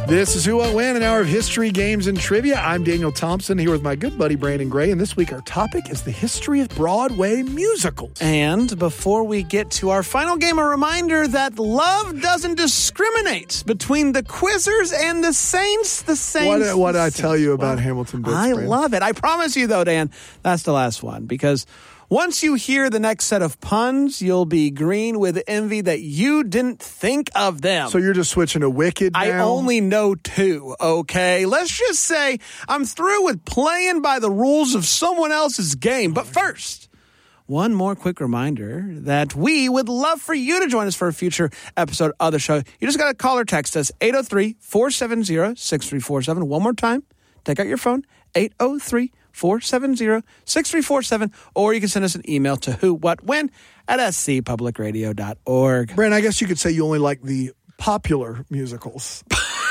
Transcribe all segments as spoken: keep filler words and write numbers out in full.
This is Who, What, When, an hour of history, games, and trivia. I'm Daniel Thompson here with my good buddy Brandon Gray, and this week our topic is the history of Broadway musicals. And before we get to our final game, a reminder that love doesn't discriminate between the Quizzers and the Saints. The Saints. What, what did I Saints. tell you about well, Hamilton Bits, I Brandon? love it. I promise you, though, Dan, that's the last one, because once you hear the next set of puns, you'll be green with envy that you didn't think of them. So you're just switching to Wicked now? I only know two, okay? Let's just say I'm through with playing by the rules of someone else's game. But first, one more quick reminder that we would love for you to join us for a future episode of the show. You just got to call or text us, eight oh three, four seven zero, six three four seven. One more time, take out your phone, eight oh three, four seven zero, six three four seven, or you can send us an email to who, what, when at s c public radio dot org. Brandon, I guess you could say you only like the popular musicals.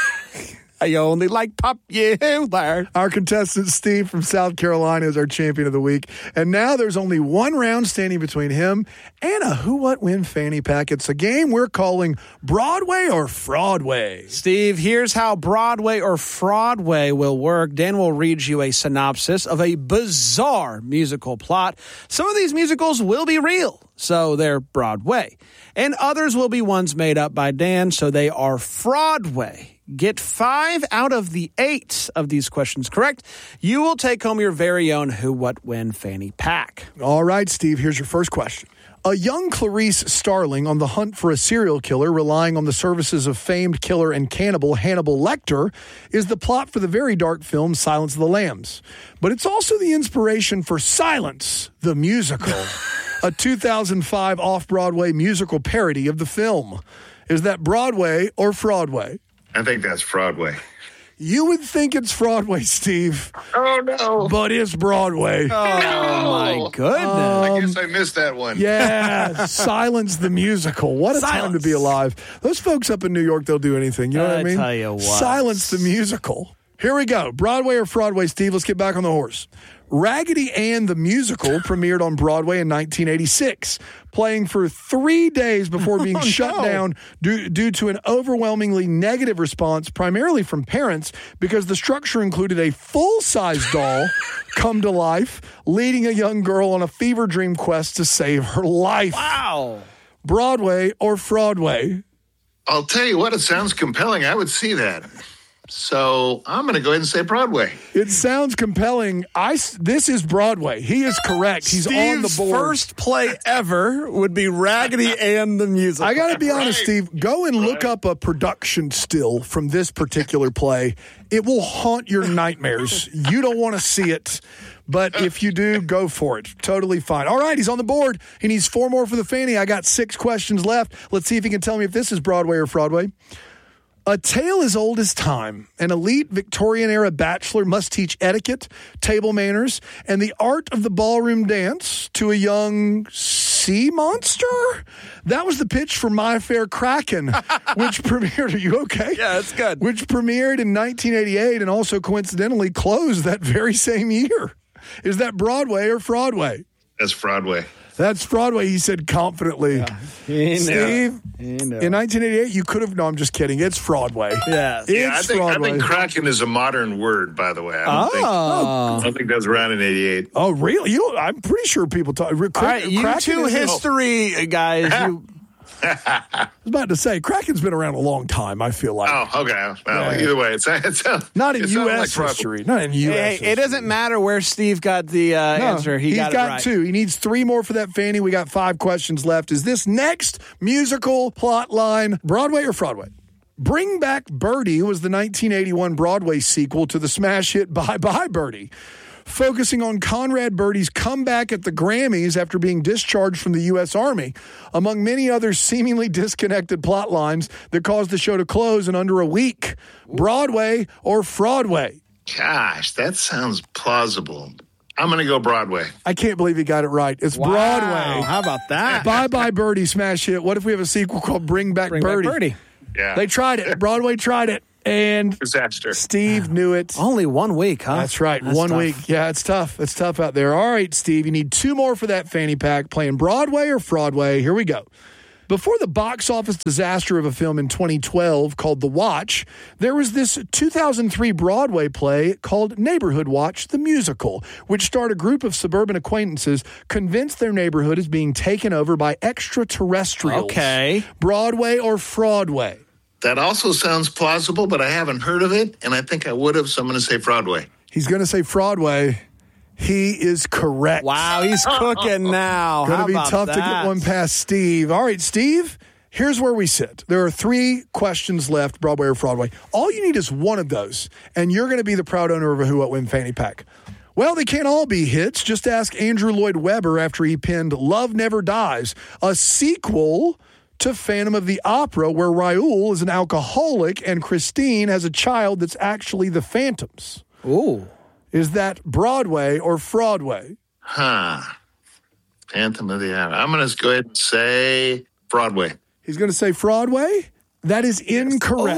I only like popular. Our contestant, Steve from South Carolina, is our champion of the week. And now there's only one round standing between him and a Who, What, When fanny pack. It's a game we're calling Broadway or Fraudway. Steve, here's how Broadway or Fraudway will work. Dan will read you a synopsis of a bizarre musical plot. Some of these musicals will be real, so they're Broadway. And others will be ones made up by Dan, so they are Fraudway. Get five out of the eight of these questions correct. You will take home your very own Who, What, When fanny pack. All right, Steve, here's your first question. A young Clarice Starling on the hunt for a serial killer, relying on the services of famed killer and cannibal Hannibal Lecter, is the plot for the very dark film Silence of the Lambs. But it's also the inspiration for Silence, the musical, a two thousand five off-Broadway musical parody of the film. Is that Broadway or Fraudway? I think that's Fraudway. You would think it's Fraudway, Steve. Oh, no. But it's Broadway. Oh, my goodness. I guess I missed that one. Yeah, Silence the musical. What a Silence. time to be alive. Those folks up in New York, they'll do anything. You know what I I mean? tell you what. Silence the musical. Here we go. Broadway or Fraudway, Steve? Let's get back on the horse. Raggedy Ann the musical premiered on Broadway in nineteen eighty-six, playing for three days before being Oh, shut no. down due, due to an overwhelmingly negative response, primarily from parents, because the structure included a full-size doll come to life, leading a young girl on a fever dream quest to save her life. Wow. Broadway or Fraudway? I'll tell you what, it sounds compelling. I would see that. So I'm going to go ahead and say Broadway. It sounds compelling. I, this is Broadway. He is correct. He's on the Steve's board. first play ever would be Raggedy Ann the musical. I got to be honest, Right. Steve. Go and look Right. up a production still from this particular play. It will haunt your nightmares. You don't want to see it. But if you do, go for it. Totally fine. All right, he's on the board. He needs four more for the fanny. I got six questions left. Let's see if he can tell me if this is Broadway or Fraudway. A tale as old as time, an elite Victorian-era bachelor must teach etiquette, table manners, and the art of the ballroom dance to a young sea monster? That was the pitch for My Fair Kraken, which premiered, are you okay? Yeah, that's good. Which premiered in nineteen eighty-eight and also coincidentally closed that very same year. Is that Broadway or Fraudway? That's Fraudway. That's Fraudway, he said confidently. He knew. Steve, He knew. in nineteen eighty-eight, you could have, no, I'm just kidding. It's Fraudway. Yes. It's Yeah, I think, I Fraudway. think Kraken is a modern word, by the way. I don't, think, Oh. I don't think that's around in eighty-eight. Oh, really? You don't, I'm pretty sure people talk. Cra- All right, you Kraken two is- history guys. You, I was about to say, Kraken's been around a long time, I feel like. Oh, okay. Well, Yeah. either way, it's, it sounds, Not in it sounds U S like Fraudway. history. Not in U S hey, history. it doesn't matter where Steve got the uh, No, answer. He he's got, got, it right. two. He needs three more for that fanny. We got five questions left. Is this next musical plot line Broadway or Fraudway? Bring Back Birdie was the nineteen eighty-one Broadway sequel to the smash hit Bye Bye Birdie, focusing on Conrad Birdie's comeback at the Grammys after being discharged from the U S Army, among many other seemingly disconnected plot lines that caused the show to close in under a week. Broadway or Fraudway? Gosh, that sounds plausible. I'm going to go Broadway. I can't believe he got it right. It's Wow, Broadway. how about that? Bye Bye Birdie smash hit. What if we have a sequel called Bring Back Bring Birdie? back Birdie. Yeah. They tried it. Broadway tried it. And Disaster. Steve knew it. Only one week, huh? That's right. That's One tough. week. Yeah, it's tough. It's tough out there. All right, Steve, you need two more for that fanny pack. Playing Broadway or Fraudway. Here we go. Before the box office disaster of a film in twenty twelve called The Watch, there was this two thousand three Broadway play called Neighborhood Watch, the musical, which starred a group of suburban acquaintances convinced their neighborhood is being taken over by extraterrestrials. Okay. Broadway or Fraudway? That also sounds plausible, but I haven't heard of it, and I think I would have, so I'm going to say Broadway. He's going to say Fraudway. He is correct. Wow, he's cooking now. Going How to be about tough that? to get one past Steve. All right, Steve, here's where we sit. There are three questions left, Broadway or Fraudway. All you need is one of those, and you're going to be the proud owner of a Who What Win fanny pack. Well, they can't all be hits. Just ask Andrew Lloyd Webber after he penned Love Never Dies, a sequel to Phantom of the Opera, where Raoul is an alcoholic and Christine has a child that's actually the Phantoms. Ooh. Is that Broadway or Fraudway? Huh. Phantom of the Hour. I'm going to go ahead and say Broadway. He's going to say Fraudway? That is incorrect.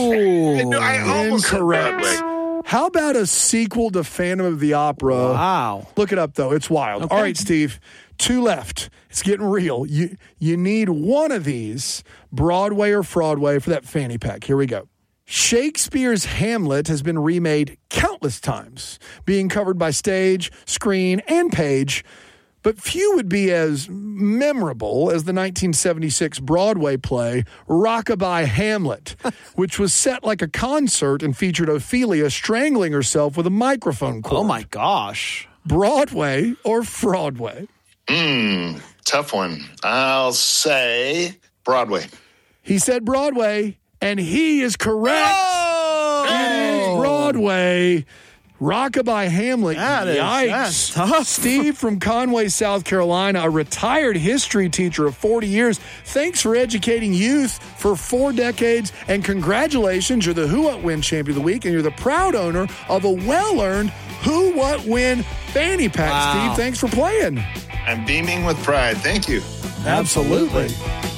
I, know, I almost said Incorrect. Broadway. How about a sequel to Phantom of the Opera? Wow. Look it up, though. It's wild. Okay. All right, Steve. Two left. It's getting real. You, you need one of these, Broadway or Fraudway, for that fanny pack. Here we go. Shakespeare's Hamlet has been remade countless times, being covered by stage, screen, and page, but few would be as memorable as the nineteen seventy-six Broadway play Rockabye Hamlet, which was set like a concert and featured Ophelia strangling herself with a microphone cord. Oh, my gosh. Broadway or Fraudway? Hmm, tough one. I'll say Broadway. He said Broadway, and he is correct. Oh! It is Broadway. Rockabye Hamlet. That is- Yikes. that's tough. Steve from Conway, South Carolina, a retired history teacher of forty years. Thanks for educating youth for four decades, and congratulations. You're the Who What Win Champion of the Week, and you're the proud owner of a well-earned Who What Win fanny pack. Wow. Steve, thanks for playing. I'm beaming with pride. Thank you. Absolutely.